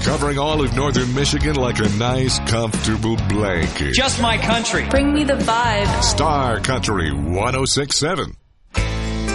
covering all of northern Michigan like a nice, comfortable blanket. Just my country. Bring me the vibe. Star Country 106.7.